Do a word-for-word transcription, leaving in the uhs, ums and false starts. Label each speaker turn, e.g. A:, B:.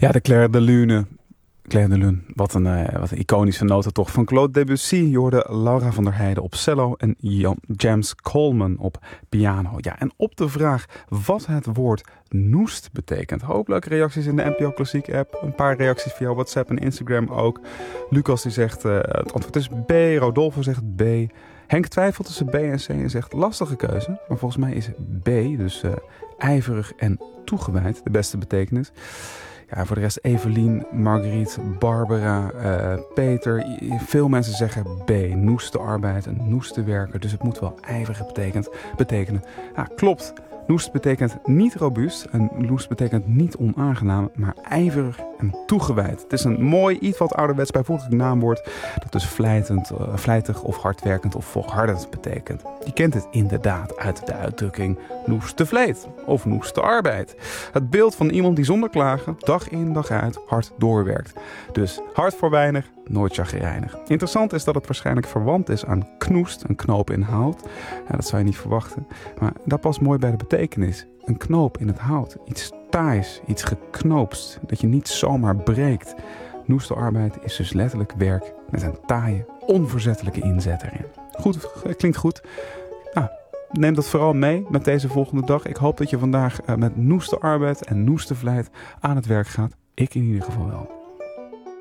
A: Ja, de Clair de Lune. Clair de Lune, wat een, uh, wat een iconische notentocht van Claude Debussy. Je hoorde Laura van der Heijden op cello en Jan, James Coleman op piano. Ja, en op de vraag wat het woord noest betekent. Hoop leuke reacties in de N P O Klassiek app. Een paar reacties via WhatsApp en Instagram ook. Lucas die zegt uh, het antwoord is B. Rodolfo zegt B. Henk twijfelt tussen B en C en zegt lastige keuze. Maar volgens mij is B, dus uh, ijverig en toegewijd, de beste betekenis. Ja, voor de rest Evelien, Marguerite, Barbara, uh, Peter. Veel mensen zeggen B, noeste arbeid en noeste werker. Dus het moet wel ijverig betekent, betekenen. Ja, klopt. Noest betekent niet robuust en noest betekent niet onaangenaam, maar ijverig en toegewijd. Het is een mooi, iets wat ouderwets bijvoeglijk naamwoord dat dus vlijtend, uh, vlijtig of hardwerkend of volhardend betekent. Je kent het inderdaad uit de uitdrukking noeste vleet of noeste arbeid. Het beeld van iemand die zonder klagen dag in dag uit hard doorwerkt. Dus hard voor weinig, nooit chagrijnig. Interessant is dat het waarschijnlijk verwant is aan knoest, een knoop in hout. Ja, dat zou je niet verwachten, maar dat past mooi bij de betekenis. Een knoop in het hout, iets taais, iets geknoopst, dat je niet zomaar breekt. Noeste arbeid is dus letterlijk werk met een taaie, onverzettelijke inzet erin. Goed, klinkt goed. Nou, neem dat vooral mee met deze volgende dag. Ik hoop dat je vandaag met noeste arbeid en noeste vlijt aan het werk gaat. Ik in ieder geval wel.